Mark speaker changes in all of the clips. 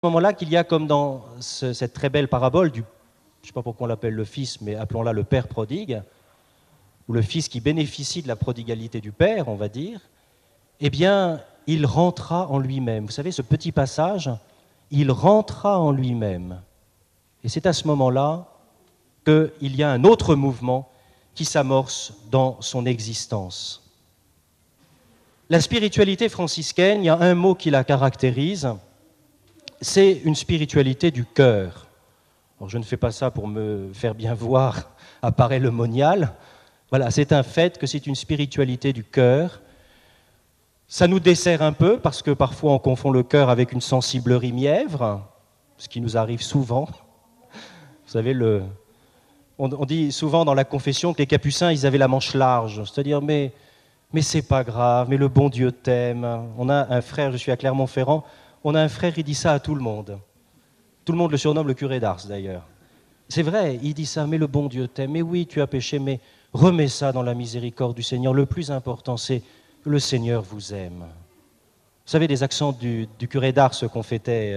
Speaker 1: ce moment-là qu'il y a comme dans cette très belle parabole du, je ne sais pas pourquoi on l'appelle le fils, mais appelons-la le père prodigue, ou le fils qui bénéficie de la prodigalité du père, on va dire, eh bien, il rentra en lui-même. Vous savez, ce petit passage, il rentra en lui-même. Et c'est à ce moment-là qu'il y a un autre mouvement qui s'amorce dans son existence. La spiritualité franciscaine, il y a un mot qui la caractérise, c'est une spiritualité du cœur. Alors, je ne fais pas ça pour me faire bien voir à pareil le monial. Voilà, c'est un fait que c'est une spiritualité du cœur. Ça nous dessert un peu parce que parfois on confond le cœur avec une sensiblerie mièvre, ce qui nous arrive souvent. Vous savez, on dit souvent dans la confession que les capucins, ils avaient la manche large, c'est-à-dire mais c'est pas grave, mais le bon Dieu t'aime. On a un frère, je suis à Clermont-Ferrand, on a un frère, il dit ça à tout le monde. Tout le monde le surnomme le curé d'Ars, d'ailleurs. C'est vrai, il dit ça, mais le bon Dieu t'aime. Mais oui, tu as péché, mais remets ça dans la miséricorde du Seigneur. Le plus important, c'est que le Seigneur vous aime. Vous savez, les accents du curé d'Ars qu'on fêtait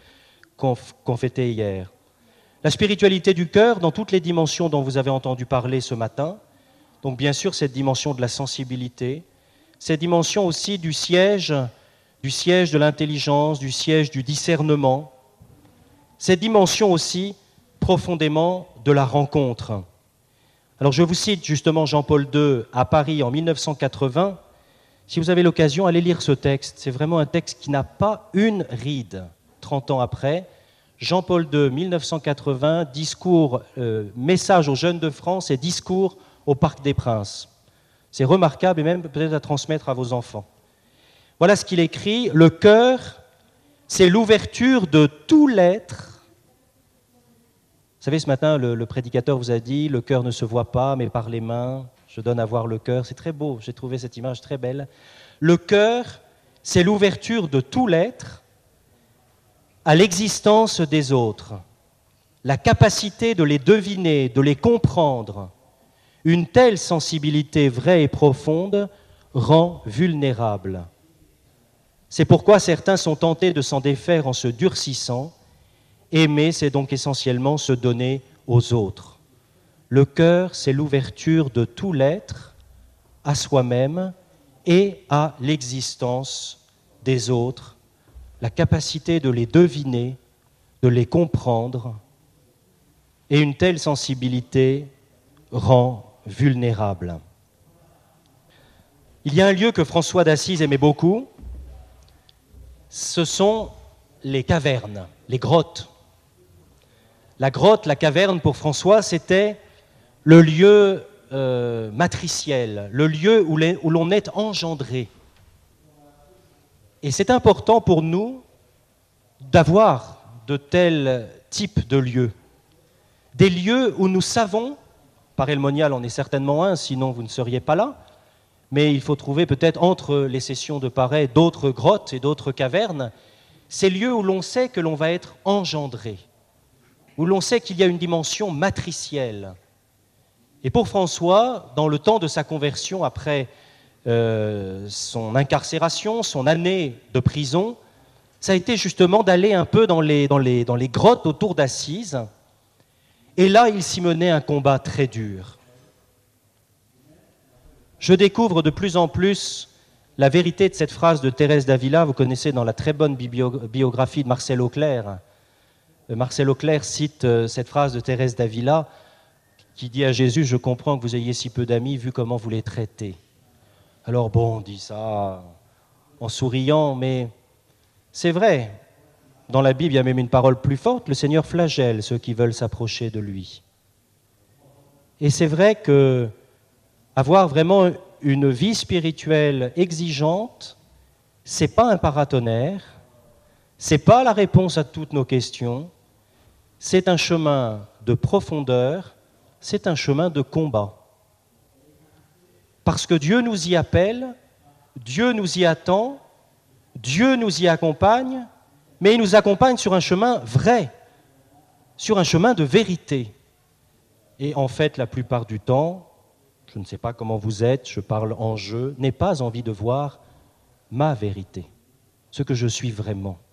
Speaker 1: hier. La spiritualité du cœur, dans toutes les dimensions dont vous avez entendu parler ce matin, donc bien sûr cette dimension de la sensibilité, cette dimension aussi du siège de l'intelligence, du siège du discernement, cette dimension aussi profondément de la rencontre. Alors je vous cite justement Jean-Paul II à Paris en 1980. Si vous avez l'occasion, allez lire ce texte. C'est vraiment un texte qui n'a pas une ride. 30 ans après, Jean-Paul II, 1980, discours, message aux jeunes de France et discours au Parc des Princes. C'est remarquable et même peut-être à transmettre à vos enfants. Voilà ce qu'il écrit. Le cœur, c'est l'ouverture de tout l'être. Vous savez, ce matin, le prédicateur vous a dit « Le cœur ne se voit pas, mais par les mains, je donne à voir le cœur ». C'est très beau, j'ai trouvé cette image très belle. Le cœur, c'est l'ouverture de tout l'être à l'existence des autres, la capacité de les deviner, de les comprendre. Une telle sensibilité vraie et profonde rend vulnérable. C'est pourquoi certains sont tentés de s'en défaire en se durcissant. Aimer, c'est donc essentiellement se donner aux autres. Le cœur, c'est l'ouverture de tout l'être à soi-même et à l'existence des autres, la capacité de les deviner, de les comprendre. Et une telle sensibilité rend vulnérable. Il y a un lieu que François d'Assise aimait beaucoup, ce sont les cavernes, les grottes. La grotte, la caverne, pour François, c'était le lieu matriciel, le lieu où l'on est engendré. Et c'est important pour nous d'avoir de tels types de lieux. Des lieux où nous savons, par El Monial en est certainement un, sinon vous ne seriez pas là, mais il faut trouver peut-être entre les sessions de Paray d'autres grottes et d'autres cavernes, ces lieux où l'on sait que l'on va être engendré, où l'on sait qu'il y a une dimension matricielle. Et pour François, dans le temps de sa conversion après son incarcération, son année de prison, ça a été justement d'aller un peu dans les grottes autour d'Assise. Et là, il s'y menait un combat très dur. Je découvre de plus en plus la vérité de cette phrase de Thérèse d'Avila. Vous connaissez dans la très bonne biographie de Marcel Auclair. Marcel Auclair cite cette phrase de Thérèse d'Avila qui dit à Jésus « Je comprends que vous ayez si peu d'amis vu comment vous les traitez ». Alors bon, on dit ça en souriant, mais c'est vrai. Dans la Bible, il y a même une parole plus forte, le Seigneur flagelle ceux qui veulent s'approcher de lui. Et c'est vrai que avoir vraiment une vie spirituelle exigeante, c'est pas un paratonnerre, c'est pas la réponse à toutes nos questions, c'est un chemin de profondeur, c'est un chemin de combat. Parce que Dieu nous y appelle, Dieu nous y attend, Dieu nous y accompagne, mais il nous accompagne sur un chemin vrai, sur un chemin de vérité. Et en fait, la plupart du temps, je ne sais pas comment vous êtes, je parle en jeu, n'ai pas envie de voir ma vérité, ce que je suis vraiment.